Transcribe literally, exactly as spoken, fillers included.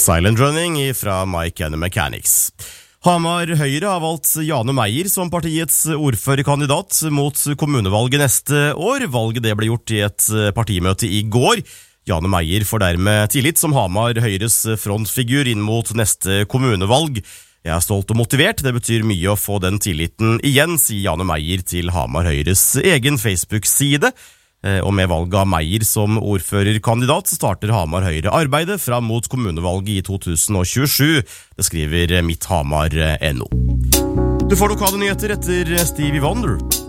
Silent Running fra Mike and the Mechanics. Hamar Høyre har valgt Jane Meyer som partiets ordførerkandidat mot kommunevalget neste år. Valget det ble gjort i et partimøte i går. Jane Meyer får dermed tillit som Hamar Høyres frontfigur inn mot neste kommunevalg. Jeg er stolt og motivert, det betyr mye å få den tilliten igjen, sier Jane Meyer til Hamar Høyres egen Facebook-side. Og med valget av Meyer som ordførerkandidat starter Hamar Høyre arbeidet fram mot kommunevalget i to tusen tjuesju. Det skriver Mitt Hamar punkt no. Du får lokale nyheter etter Stevie Wonder.